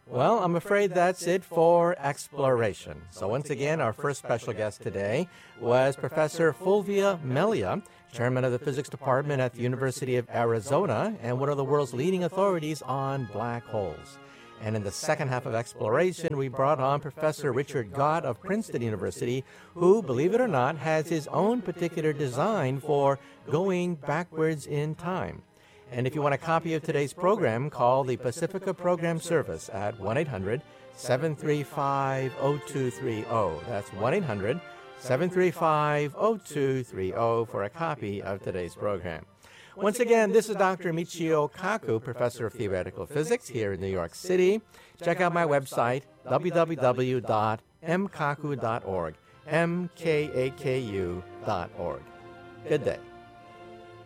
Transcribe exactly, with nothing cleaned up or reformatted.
Well, I'm afraid that's it for exploration. So once again, our first special guest today was Professor Fulvia Melia, chairman of the physics department at the University of Arizona and one of the world's leading authorities on black holes. And in the second half of exploration, we brought on Professor Richard Gott of Princeton University, who, believe it or not, has his own particular design for going backwards in time. And if you want a copy of today's program, call the Pacifica Program Service at one eight hundred, seven three five, zero two three zero. That's one eight hundred, seven three five, zero two three zero for a copy of today's program. Once again, this is Doctor Michio Kaku, Professor of Theoretical Physics here in New York City. Check out my website, w w w dot m kaku dot org, M K A K U dot org. Good day.